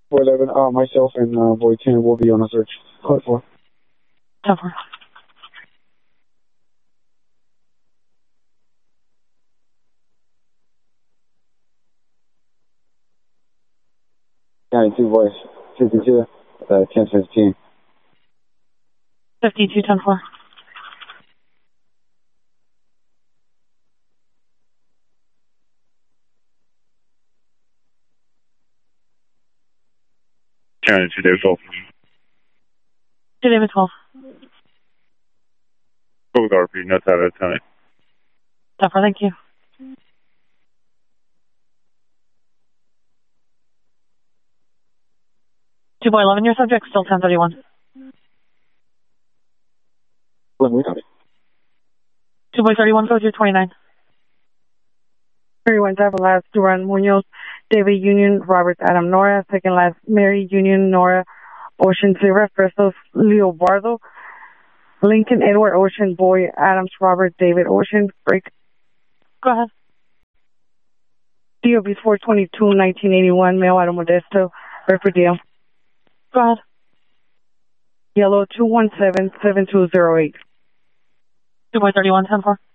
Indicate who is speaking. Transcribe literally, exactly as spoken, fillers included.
Speaker 1: Boy eleven, uh, myself and uh, boy ten will be on a search. Code four.
Speaker 2: ten four.
Speaker 1: County two voice, fifty-two, uh, ten fifteen.
Speaker 2: fifty-two, ten four.
Speaker 3: County two, David twelve.
Speaker 2: two, David twelve.
Speaker 3: Go with R P, no tab at Tony.
Speaker 2: ten four, thank you. two boy eleven, your subject, still ten thirty-one.
Speaker 1: When we got it.
Speaker 2: two boy thirty-one, go through twenty-nine.
Speaker 4: thirty-one, double last, Duran Munoz, David Union, Robert Adam Nora, second last, Mary Union Nora, Ocean Zebra, Fresnos Leobardo, Lincoln Edward Ocean, Boy Adams Robert David Ocean, break.
Speaker 2: Go ahead.
Speaker 4: D O B four twenty-two, nineteen eighty-one, male Adam Modesto, Riverdale.
Speaker 2: Go ahead.
Speaker 4: Yellow two one seven, seven two zero eight.
Speaker 2: two boy thirty-one, ten four.